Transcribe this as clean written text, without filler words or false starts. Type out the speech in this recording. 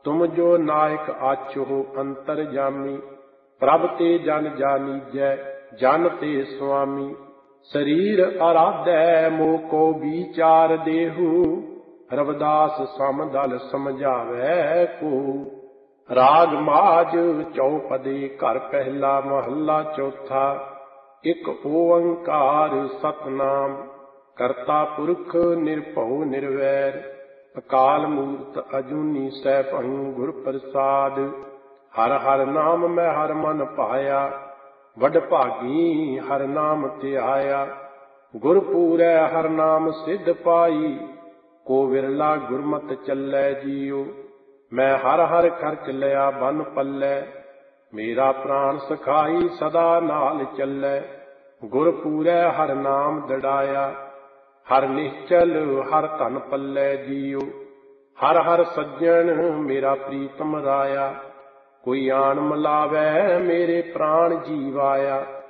तुम जो नायक आचो अंतर जामी। प्रभ ते जन जानीजै जन ते स्वामी। शरीर आराधै मोह को विचार देहु। रविदास समदल समझावै को। राग माज चौपदे घर पहला महला चौथा। एक ओंकार सतनाम करता पुरख निर्भउ निर्वैर। अकाल मूर्त अजूनी सैभं गुर प्रसाद। हर हर नाम मैं हर मन पाया। वड भागी हर नाम ध्याया। गुर पूरै हर नाम सिद्ध पाई। को विरला गुरमत चलै जियो। मैं हर हर खर्च लिया बन पल्लै। मेरा प्राण सखाई सदा नाल चलै। गुर पूरै हर नाम दड़ाया। हर निश्चल हर धन पल्लै जियो। हर हर सज्जन मेरा प्रीतम राया। कोई आन मिलावै मेरे प्राण जीवाया।